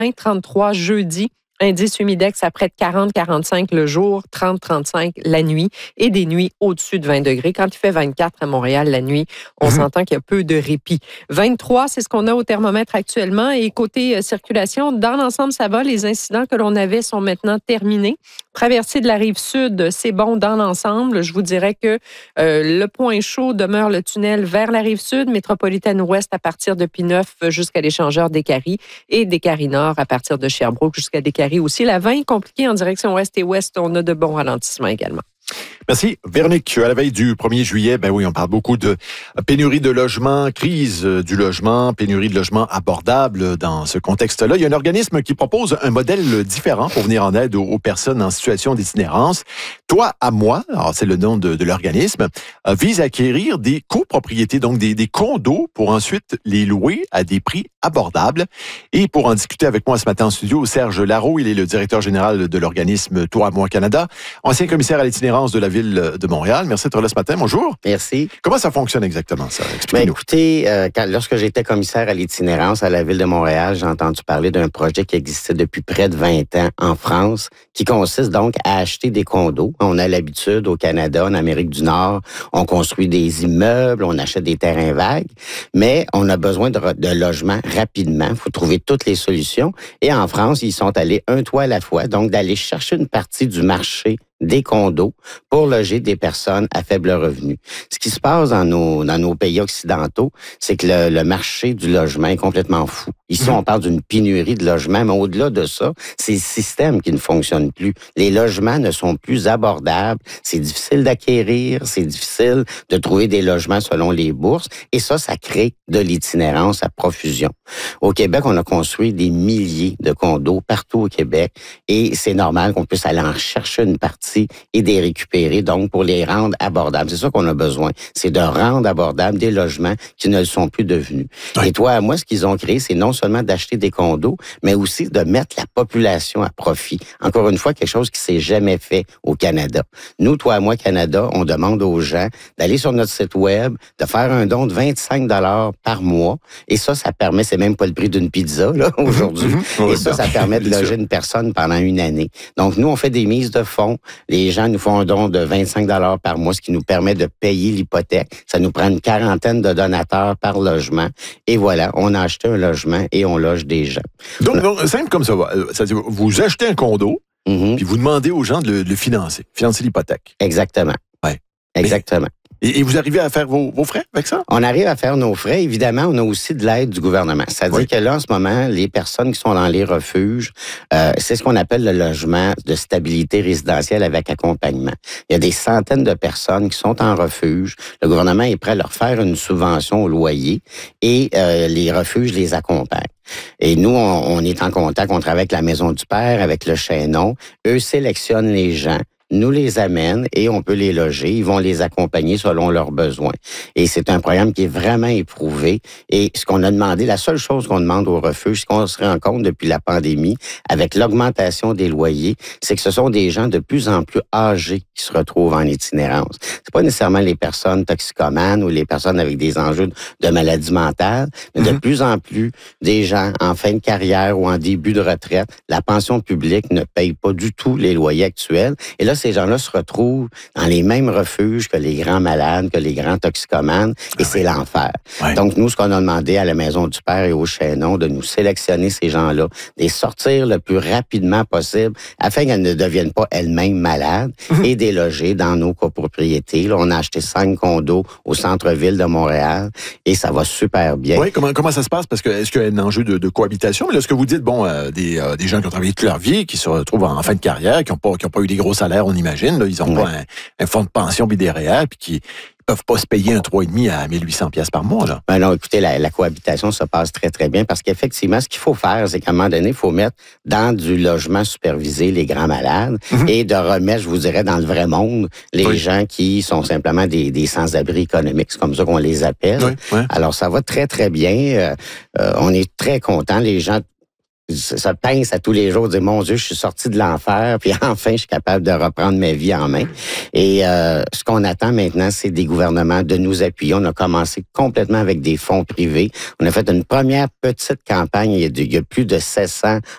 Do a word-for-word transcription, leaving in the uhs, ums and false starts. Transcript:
matin, trente-trois jeudi. Indice humidex à près de quarante à quarante-cinq le jour, trente à trente-cinq la nuit et des nuits au-dessus de vingt degrés. Quand il fait vingt-quatre à Montréal la nuit, on mmh. s'entend qu'il y a peu de répit. vingt-trois, c'est ce qu'on a au thermomètre actuellement. Et côté euh, circulation, dans l'ensemble, ça va. Les incidents que l'on avait sont maintenant terminés. Traversée de la rive sud, c'est bon dans l'ensemble. Je vous dirais que euh, le point chaud demeure le tunnel vers la rive sud, métropolitaine ouest à partir de P-neuf jusqu'à l'échangeur d'Écarie et d'Écarie Nord à partir de Sherbrooke jusqu'à d'Écarie aussi. La vingt compliquée en direction ouest et ouest, on a de bons ralentissements également. Merci. Véronique, à la veille du premier juillet, ben oui, on parle beaucoup de pénurie de logements, crise du logement, pénurie de logements abordables dans ce contexte-là. Il y a un organisme qui propose un modèle différent pour venir en aide aux, aux personnes en situation d'itinérance. Toi à moi, alors c'est le nom de, de l'organisme, euh, vise à acquérir des copropriétés, donc des, des condos pour ensuite les louer à des prix abordables. Et pour en discuter avec moi ce matin en studio, Serge Larault, il est le directeur général de l'organisme Toi à moi Canada, ancien commissaire à l'itinérance de la ville de Montréal. Merci d'être là ce matin. Bonjour. Merci. Comment ça fonctionne exactement, ça? Expliquez-nous. Ben, écoutez, euh, quand, lorsque j'étais commissaire à l'itinérance à la ville de Montréal, j'ai entendu parler d'un projet qui existait depuis près de vingt ans en France, qui consiste donc à acheter des condos. On a l'habitude au Canada, en Amérique du Nord, on construit des immeubles, on achète des terrains vagues, mais on a besoin de, de logements rapidement. Il faut trouver toutes les solutions. Et en France, ils sont allés un toit à la fois, donc d'aller chercher une partie du marché des condos pour loger des personnes à faible revenu. Ce qui se passe dans nos, dans nos pays occidentaux, c'est que le, le marché du logement est complètement fou. Ici, on parle d'une pénurie de logements, mais au-delà de ça, c'est le système qui ne fonctionne plus. Les logements ne sont plus abordables, c'est difficile d'acquérir, c'est difficile de trouver des logements selon les bourses, et ça, ça crée de l'itinérance à profusion. Au Québec, on a construit des milliers de condos partout au Québec, et c'est normal qu'on puisse aller en chercher une partie et de les récupérer, donc pour les rendre abordables. C'est ça qu'on a besoin, c'est de rendre abordables des logements qui ne le sont plus devenus. Oui. Et toi, moi, ce qu'ils ont créé, c'est non seulement d'acheter des condos, mais aussi de mettre la population à profit. Encore une fois, quelque chose qui s'est jamais fait au Canada. Nous, toi, moi, Canada, on demande aux gens d'aller sur notre site web, de faire un don de vingt-cinq dollars par mois, et ça, ça permet, c'est même pas le prix d'une pizza, là, aujourd'hui, mmh, mmh. et ça, ça permet de loger une personne pendant une année. Donc, nous, on fait des mises de fonds. Les gens nous font un don de vingt-cinq dollars par mois, ce qui nous permet de payer l'hypothèque. Ça nous prend une quarantaine de donateurs par logement. Et voilà, on a acheté un logement et on loge des gens. Donc, donc simple comme ça, c'est-à-dire vous achetez un condo, mm-hmm. puis vous demandez aux gens de le, de le financer, financer l'hypothèque. Exactement. Ouais. Exactement. Mais... Et, et vous arrivez à faire vos, vos frais avec ça? On arrive à faire nos frais. Évidemment, on a aussi de l'aide du gouvernement. C'est-à-dire oui. que là, en ce moment, les personnes qui sont dans les refuges, euh, c'est ce qu'on appelle le logement de stabilité résidentielle avec accompagnement. Il y a des centaines de personnes qui sont en refuge. Le gouvernement est prêt à leur faire une subvention au loyer et euh, les refuges les accompagnent. Et nous, on, on est en contact, on travaille avec la Maison du Père, avec le Chaînon. Eux sélectionnent les gens, nous les amènent et on peut les loger. Ils vont les accompagner selon leurs besoins. Et c'est un programme qui est vraiment éprouvé. Et ce qu'on a demandé, la seule chose qu'on demande aux refuges, ce qu'on se rend compte depuis la pandémie, avec l'augmentation des loyers, c'est que ce sont des gens de plus en plus âgés qui se retrouvent en itinérance. C'est pas nécessairement les personnes toxicomanes ou les personnes avec des enjeux de maladie mentale, mais mm-hmm. de plus en plus des gens en fin de carrière ou en début de retraite. La pension publique ne paye pas du tout les loyers actuels. Et là, ces gens-là se retrouvent dans les mêmes refuges que les grands malades, que les grands toxicomanes, et ah c'est oui. l'enfer. Ouais. Donc, nous, ce qu'on a demandé à la Maison du Père et au Chaînon, de nous sélectionner ces gens-là, de les sortir le plus rapidement possible, afin qu'elles ne deviennent pas elles-mêmes malades, mmh. et déloger dans nos copropriétés. Là, on a acheté cinq condos au centre-ville de Montréal, et ça va super bien. Oui, comment, comment ça se passe? Parce que est-ce qu'il y a un enjeu de, de cohabitation? Mais là, ce que vous dites, bon, euh, des, euh, des gens qui ont travaillé toute leur vie, qui se retrouvent en fin de carrière, qui n'ont pas, qui ont pas eu des gros salaires, on imagine, là, ils n'ont ouais. pas un, un fonds de pension puis des R E E R, puis qui ne peuvent pas se payer un trois virgule cinq à mille huit cents dollars par mois. Là. Ben non, écoutez, la, la cohabitation se passe très, très bien parce qu'effectivement, ce qu'il faut faire, c'est qu'à un moment donné, il faut mettre dans du logement supervisé les grands malades mm-hmm. et de remettre, je vous dirais, dans le vrai monde, les oui. gens qui sont simplement des, des sans-abri économiques, c'est comme ça qu'on les appelle. Oui, oui. Alors, ça va très, très bien. Euh, euh, on est très contents. Les gens ça pince à tous les jours, dire mon Dieu, je suis sorti de l'enfer, puis enfin, je suis capable de reprendre ma vie en main. Et euh, ce qu'on attend maintenant, c'est des gouvernements de nous appuyer. On a commencé complètement avec des fonds privés. On a fait une première petite campagne. Il y a, de, il y a plus de sept cents